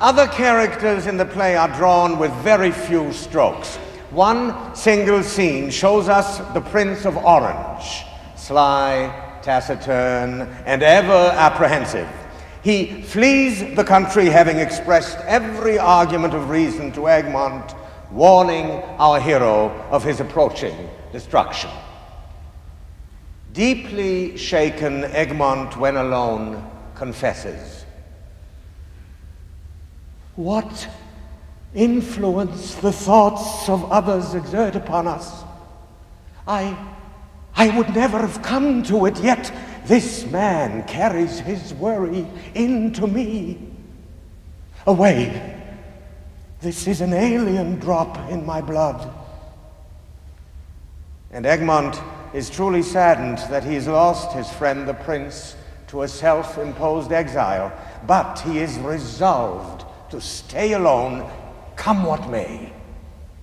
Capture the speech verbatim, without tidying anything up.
Other characters in the play are drawn with very few strokes. One single scene shows us the Prince of Orange, sly, taciturn, and ever apprehensive. He flees the country having expressed every argument of reason to Egmont, warning our hero of his approaching destruction. Deeply shaken, Egmont, when alone, confesses. What influence the thoughts of others exert upon us? I, I would never have come to it, yet this man carries his worry into me. Away, this is an alien drop in my blood. And Egmont is truly saddened that he has lost his friend the prince to a self-imposed exile, but he is resolved to stay alone, come what may.